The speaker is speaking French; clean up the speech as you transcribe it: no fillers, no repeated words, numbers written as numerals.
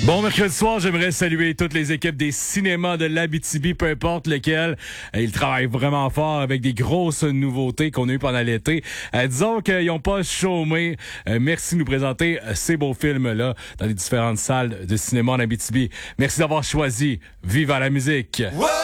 Bon mercredi soir, j'aimerais saluer toutes les équipes des cinémas de l'Abitibi, peu importe lequel. Ils travaillent vraiment fort avec des grosses nouveautés qu'on a eues pendant l'été. Disons qu'ils n'ont pas chômé. Merci de nous présenter ces beaux films-là dans les différentes salles de cinéma en Abitibi. Merci d'avoir choisi Viva la musique. Ouais!